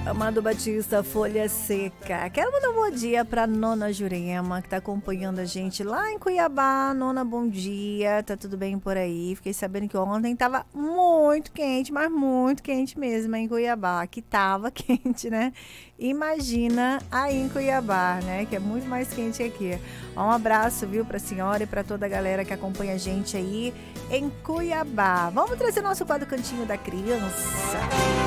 Amado Batista, Folha Seca. Quero mandar um bom dia pra Nona Jurema, que tá acompanhando a gente lá em Cuiabá. Nona, bom dia. Tá tudo bem por aí? Fiquei sabendo que ontem tava muito quente, mas muito quente mesmo em Cuiabá. Aqui tava quente, né? Imagina aí em Cuiabá, né? Que é muito mais quente que aqui. Um abraço, viu, pra senhora e pra toda a galera que acompanha a gente aí em Cuiabá. Vamos trazer nosso quadro Cantinho da Criança.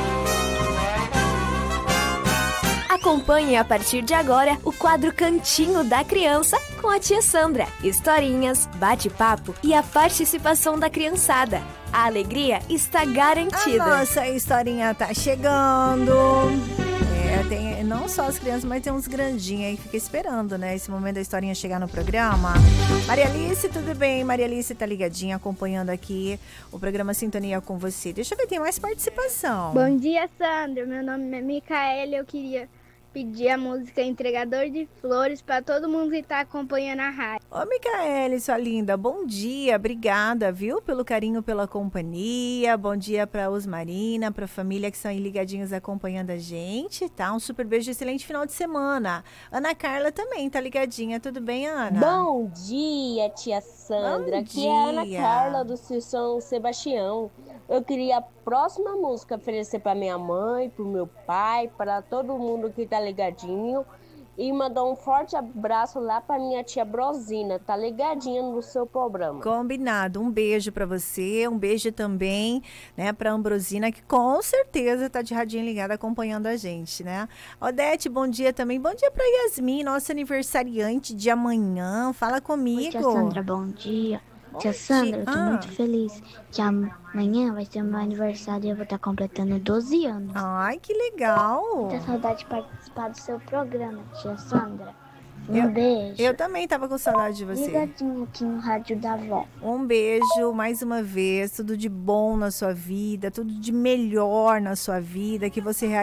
Acompanhe a partir de agora o quadro Cantinho da Criança com a tia Sandra. Historinhas, bate-papo e a participação da criançada. A alegria está garantida. A nossa historinha tá chegando. Tem não só as crianças, mas tem uns grandinhos aí que ficam esperando, né? Esse momento da historinha chegar no programa. Maria Alice, tudo bem? Maria Alice tá ligadinha, acompanhando aqui o programa Sintonia com você. Deixa eu ver, tem mais participação. Bom dia, Sandra. Meu nome é Micaela e eu queria pedir a música Entregador de Flores para todo mundo que está acompanhando a rádio. Ô, Micaele, sua linda, bom dia, obrigada, viu, pelo carinho, pela companhia, bom dia pra Osmarina, pra família que estão aí ligadinhos acompanhando a gente, tá? Um super beijo, excelente final de semana. Ana Carla também tá ligadinha, tudo bem, Ana? Bom dia, tia Sandra, Bom aqui é a Ana dia. Carla do São Sebastião. Eu queria a próxima música oferecer para minha mãe, para o meu pai, para todo mundo que tá ligadinho. E mandar um forte abraço lá para minha tia Brosina, tá ligadinha no seu programa. Combinado, um beijo pra você, um beijo também, né, pra Ambrosina, que com certeza tá de radinho ligada acompanhando a gente, né? Odete, bom dia também, bom dia pra Yasmin, nossa aniversariante de amanhã, fala comigo. Oi, tia Sandra, bom dia. Tia Sandra, eu tô muito feliz que amanhã vai ser meu aniversário e eu vou estar completando 12 anos. Ai, que legal. Tenho saudade de participar do seu programa, tia Sandra. Um beijo. Eu também tava com saudade de você. Ligadinho aqui no Rádio da Vó. Um beijo mais uma vez, tudo de bom na sua vida, tudo de melhor na sua vida, que você